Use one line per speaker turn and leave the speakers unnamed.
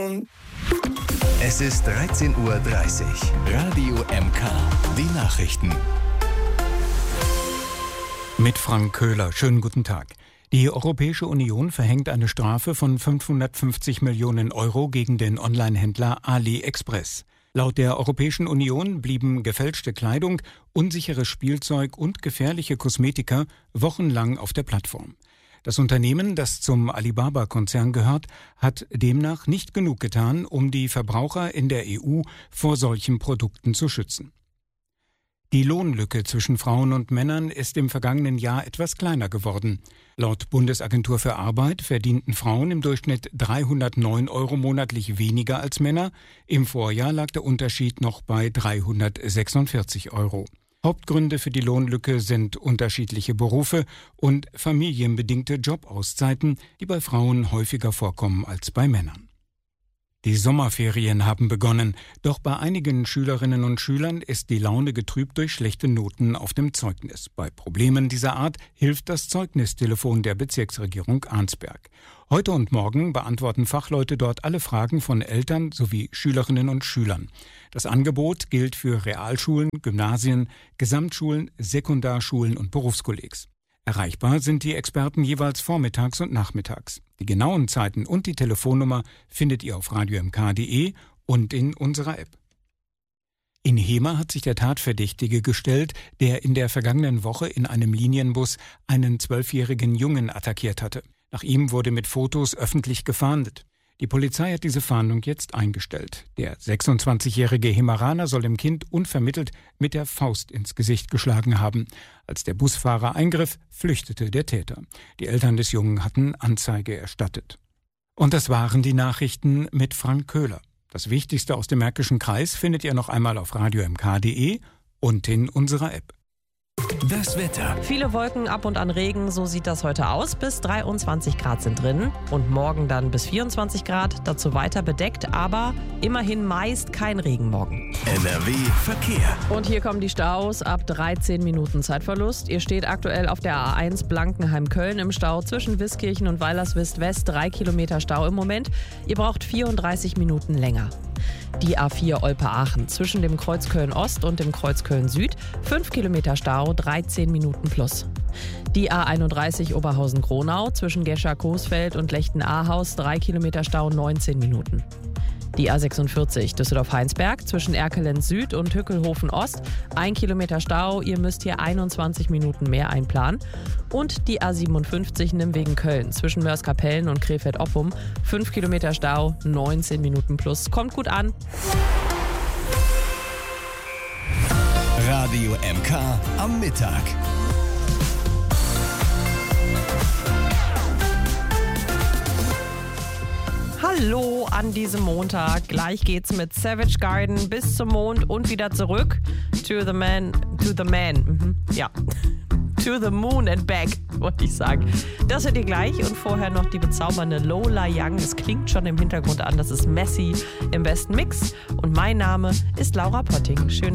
Es ist 13:30 Uhr. Radio MK. Die Nachrichten.
Mit Frank Köhler. Schönen guten Tag. Die Europäische Union verhängt eine Strafe von 550 Millionen Euro gegen den Onlinehändler AliExpress. Laut der Europäischen Union blieben gefälschte Kleidung, unsicheres Spielzeug und gefährliche Kosmetika wochenlang auf der Plattform. Das Unternehmen, das zum Alibaba-Konzern gehört, hat demnach nicht genug getan, um die Verbraucher in der EU vor solchen Produkten zu schützen. Die Lohnlücke zwischen Frauen und Männern ist im vergangenen Jahr etwas kleiner geworden. Laut Bundesagentur für Arbeit verdienten Frauen im Durchschnitt 309 Euro monatlich weniger als Männer. Im Vorjahr lag der Unterschied noch bei 346 Euro. Hauptgründe für die Lohnlücke sind unterschiedliche Berufe und familienbedingte Jobauszeiten, die bei Frauen häufiger vorkommen als bei Männern. Die Sommerferien haben begonnen, doch bei einigen Schülerinnen und Schülern ist die Laune getrübt durch schlechte Noten auf dem Zeugnis. Bei Problemen dieser Art hilft das Zeugnistelefon der Bezirksregierung Arnsberg. Heute und morgen beantworten Fachleute dort alle Fragen von Eltern sowie Schülerinnen und Schülern. Das Angebot gilt für Realschulen, Gymnasien, Gesamtschulen, Sekundarschulen und Berufskollegs. Erreichbar sind die Experten jeweils vormittags und nachmittags. Die genauen Zeiten und die Telefonnummer findet ihr auf radiomk.de und in unserer App. In Hemer hat sich der Tatverdächtige gestellt, der in der vergangenen Woche in einem Linienbus einen 12-jährigen Jungen attackiert hatte. Nach ihm wurde mit Fotos öffentlich gefahndet. Die Polizei hat diese Fahndung jetzt eingestellt. Der 26-jährige Hemeraner soll dem Kind unvermittelt mit der Faust ins Gesicht geschlagen haben. Als der Busfahrer eingriff, flüchtete der Täter. Die Eltern des Jungen hatten Anzeige erstattet. Und das waren die Nachrichten mit Frank Köhler. Das Wichtigste aus dem Märkischen Kreis findet ihr noch einmal auf radiomk.de und in unserer App.
Das Wetter.
Viele Wolken, ab und an Regen, so sieht das heute aus. Bis 23 Grad sind drin und morgen dann bis 24 Grad. Dazu weiter bedeckt, aber immerhin meist kein Regen morgen.
NRW Verkehr.
Und hier kommen die Staus ab 13 Minuten Zeitverlust. Ihr steht aktuell auf der A1 Blankenheim-Köln im Stau zwischen Wiskirchen und Weilerswist-West. 3 Kilometer Stau im Moment. Ihr braucht 34 Minuten länger. Die A4 Olpe-Aachen zwischen dem Kreuz Köln-Ost und dem Kreuz Köln-Süd. 5 Kilometer Stau, 13 Minuten plus. Die A31 Oberhausen-Gronau zwischen Gescher-Coesfeld und Lechten-Ahaus. 3 Kilometer Stau, 19 Minuten. Die A46 Düsseldorf-Heinsberg zwischen Erkelenz Süd und Hückelhofen-Ost. 1 Kilometer Stau, ihr müsst hier 21 Minuten mehr einplanen. Und die A57 Nimwegen-Köln zwischen Mörs-Kapellen und Krefeld-Oppum. 5 Kilometer Stau, 19 Minuten plus. Kommt gut an.
Radio MK am Mittag.
Hallo an diesem Montag. Gleich geht's mit Savage Garden bis zum Mond und wieder zurück. To the man. Ja. To the moon and back, wollte ich sagen. Das hört ihr gleich und vorher noch die bezaubernde Lola Young. Es klingt schon im Hintergrund an, das ist Messi im besten Mix. Und mein Name ist Laura Potting. Schön,